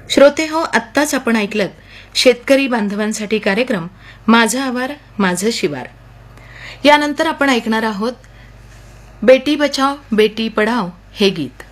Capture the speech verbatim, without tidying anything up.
श्रोते हो, आत्ताच आपण ऐकलं शेतकरी बांधवांसाठी कार्यक्रम माझा आवार माझं शिवार. यानंतर आपण ऐकणार आहोत बेटी बचाव बेटी पढाव हे गीत.